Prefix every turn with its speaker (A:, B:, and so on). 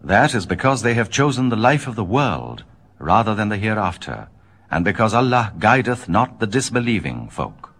A: That is because they have chosen the life of the world rather than the hereafter, and because Allah guideth not the disbelieving folk.